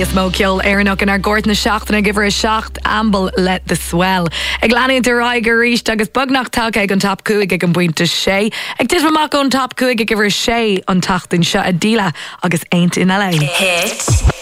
is mó ceol éarnach in ar gort na seachtainna gibhar a seacht ambal le the swell. Ag leanaí de raigur ríist agus bugnach take ag an top cuaig ag an buinte sé. Ag tis mamach an top cuaig ag gibhar sé an tachtain seo a díla agus aint in LA. Hit